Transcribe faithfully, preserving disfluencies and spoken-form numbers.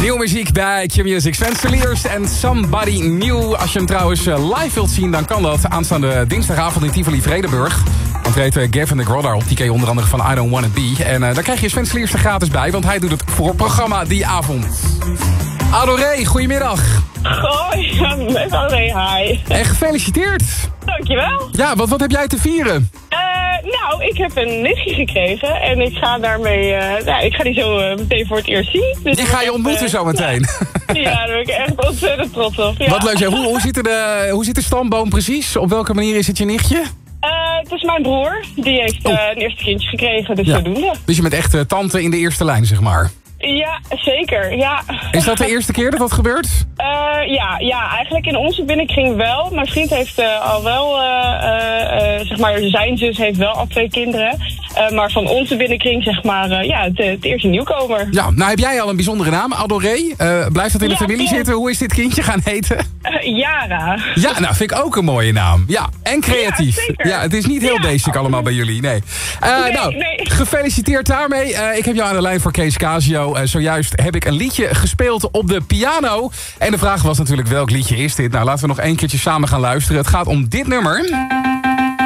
Nieuwe muziek bij Q-Music. Sven Liers en Somebody New. Als je hem trouwens live wilt zien, dan kan dat. Aanstaande dinsdagavond in Tivoli Vredenburg. Dan treedt Gavin de Grodar op. Die ken je onder andere van I Don't Wanna Be. En uh, daar krijg je Sven Liers er gratis bij. Want hij doet het voor het programma die avond. Adoré, goedemiddag. Hoi, met Adoré, hi. En gefeliciteerd. Dankjewel. Ja, wat, wat heb jij te vieren? Uh, nou, ik heb een nichtje gekregen en ik ga daarmee, uh, nou, ik ga die zo uh, meteen voor het eerst zien. Dus die ga je ontmoeten uh, zo meteen. Ja, ja, daar ben ik echt ontzettend trots op. Ja. Wat leuk. Ja. Hoe, hoe, ziet de, hoe ziet de stamboom precies? Op welke manier is het je nichtje? Uh, het is mijn broer. Die heeft uh, oh. een eerste kindje gekregen, dus ja. zodoende. Dus je bent echt uh, tante in de eerste lijn, zeg maar. Ja, zeker, ja. Is dat de eerste keer dat dat gebeurt? Uh, ja, ja, eigenlijk in onze binnenkring wel. Mijn vriend heeft uh, al wel, uh, uh, zeg maar, zijn zus heeft wel al twee kinderen. Uh, maar van onze binnenkring, zeg maar, uh, ja, het, het eerste nieuwkomer. Ja, nou heb jij al een bijzondere naam, Adoré. Uh, blijft dat in de ja, familie ja. zitten? Hoe is dit kindje gaan heten? Uh, Yara. Ja, nou vind ik ook een mooie naam. Ja, en creatief. Ja, ja het is niet heel ja, basic allemaal bij jullie, nee. Uh, nee nou, nee. gefeliciteerd daarmee. Uh, ik heb jou aan de lijn voor Kees Casio. Uh, zojuist heb ik een liedje gespeeld op de piano. En de vraag was natuurlijk, welk liedje is dit? Nou, laten we nog één keertje samen gaan luisteren. Het gaat om dit nummer.